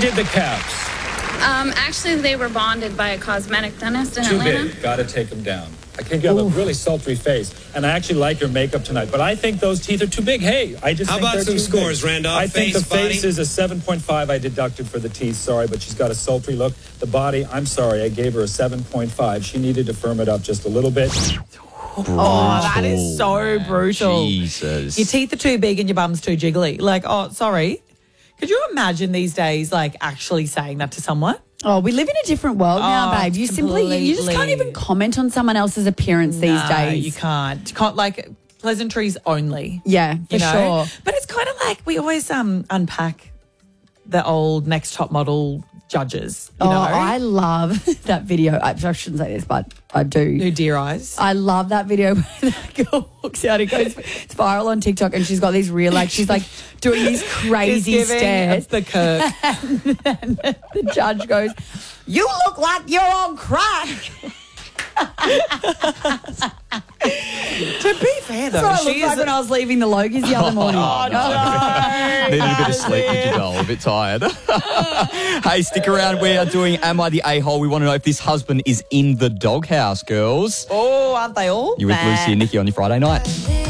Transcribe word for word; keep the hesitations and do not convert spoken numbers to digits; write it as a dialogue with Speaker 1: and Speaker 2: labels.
Speaker 1: did the calves?
Speaker 2: Um, actually, they were bonded by a cosmetic dentist in
Speaker 1: Too
Speaker 2: Atlanta.
Speaker 1: big. Got to take them down. I think you have Ooh. a really sultry face, and I actually like your makeup tonight, but I think those teeth are too big. Hey, I just
Speaker 3: How
Speaker 1: think
Speaker 3: about
Speaker 1: they're
Speaker 3: some
Speaker 1: too
Speaker 3: scores,
Speaker 1: big.
Speaker 3: Randolph?
Speaker 1: I think
Speaker 3: face,
Speaker 1: the face
Speaker 3: body?
Speaker 1: is a seven point five I deducted for the teeth. Sorry, but she's got a sultry look. The body, I'm sorry, I gave her a seven point five. She needed to firm it up just a little bit.
Speaker 4: Oh, that is so brutal.
Speaker 5: Jesus.
Speaker 4: Your teeth are too big and your bum's too jiggly. Like, oh, sorry. Could you imagine these days, like, actually saying that to someone?
Speaker 6: Oh, we live in a different world now,
Speaker 4: Oh,
Speaker 6: babe. You simply, you just can't
Speaker 4: completely.
Speaker 6: even comment on someone else's appearance these
Speaker 4: No,
Speaker 6: days.
Speaker 4: you can't. You can't, like, pleasantries only.
Speaker 6: Yeah, for
Speaker 4: you know?
Speaker 6: sure.
Speaker 4: But it's kind of like we always um unpack the old Next Top Model judges, you
Speaker 6: oh,
Speaker 4: know?
Speaker 6: I love that video. I, I shouldn't say this, but I do.
Speaker 4: New Dear Eyes.
Speaker 6: I love that video where that girl walks out. It goes, it's viral on TikTok, and she's got these real, like, she's like doing these crazy
Speaker 4: It's giving
Speaker 6: stares.
Speaker 4: the Kirk.
Speaker 6: And then the judge goes, "You look like you're on crack."
Speaker 4: To be fair, though,
Speaker 6: That's what I
Speaker 4: she
Speaker 6: looked like
Speaker 4: is
Speaker 6: when I was leaving the Logies the other morning.
Speaker 4: Oh, no.
Speaker 5: Needed a bit of sleep, did you, doll? A bit tired. Hey, stick around. We are doing Am I the A-hole? We want to know if this husband is in the doghouse, girls.
Speaker 4: Oh, aren't they all?
Speaker 5: You with
Speaker 4: Nah.
Speaker 5: Lucy and Nikki on your Friday night.